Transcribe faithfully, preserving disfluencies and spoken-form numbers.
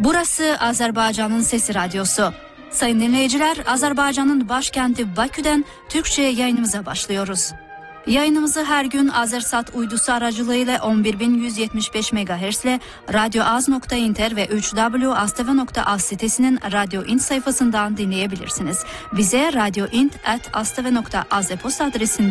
Burası Azerbaycan'ın Sesi Radyosu. Sayın dinleyiciler, Azerbaycan'ın başkenti Bakü'den Türkçe yayınımıza başlıyoruz. Yayınımızı her gün Azersat uydusu aracılığıyla on bir bin yüz yetmiş beş megahertz ile radyoaz nokta inter ve üç w nokta az t v nokta az sitesinin Radyo Int sayfasından dinleyebilirsiniz. Bize radyoint at az t v nokta az e-posta adresinde